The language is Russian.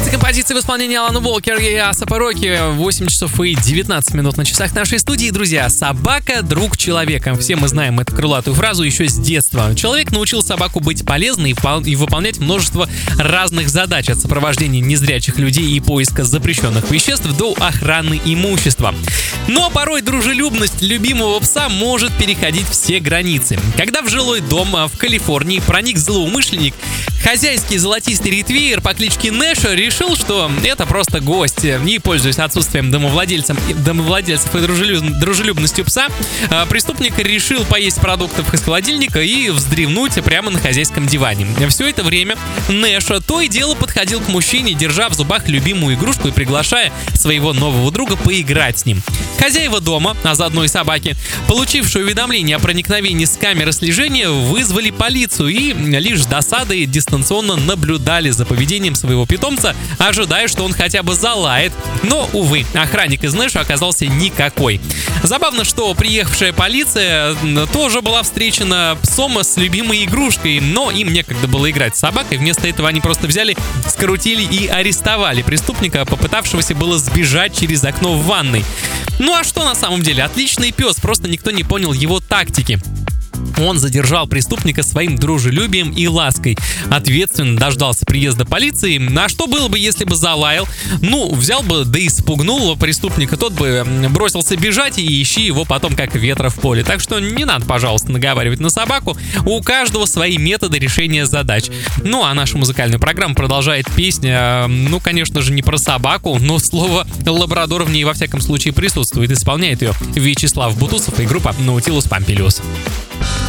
Композиция в исполнении Алана Волкера и Асапа Роки. 8 часов и 19 минут на часах нашей студии. Друзья, собака — друг человека. Все мы знаем эту крылатую фразу еще с детства. Человек научил собаку быть полезной и выполнять множество разных задач, от сопровождения незрячих людей и поиска запрещенных веществ до охраны имущества. Но порой дружелюбность любимого пса может переходить все границы. Когда в жилой дом в Калифорнии проник злоумышленник, хозяйский золотистый ретривер по кличке Нэша решил, что это просто гость. И, пользуясь отсутствием домовладельцев и дружелюбностью пса, преступник решил поесть продуктов из холодильника и вздремнуть прямо на хозяйском диване. Все это время Нэша то и дело подходил к мужчине, держа в зубах любимую игрушку и приглашая своего нового друга поиграть с ним. Хозяева дома, а заодно и собаки, получившие уведомление о проникновении с камеры слежения, вызвали полицию и лишь с досадой дистанционно наблюдали за поведением своего питомца, ожидая, что он хотя бы залает. Но, увы, охранник из Нэша оказался никакой. Забавно, что приехавшая полиция тоже была встречена псом с любимой игрушкой, но им некогда было играть с собакой. Вместо этого они просто взяли, скрутили и арестовали преступника, попытавшегося было сбежать через окно в ванной. Ну а что на самом деле? Отличный пес, просто никто не понял его тактики. Он задержал преступника своим дружелюбием и лаской. Ответственно дождался приезда полиции. А что было бы, если бы залаял? Ну, взял бы, да и спугнул преступника. Тот бы бросился бежать, и ищи его потом как ветра в поле. Так что не надо, пожалуйста, наговаривать на собаку. У каждого свои методы решения задач. Ну, а нашу музыкальную программу продолжает песня, ну, конечно же, не про собаку, но слово «лабрадор» в ней во всяком случае присутствует. Исполняет ее Вячеслав Бутусов и группа Nautilus Pompilius.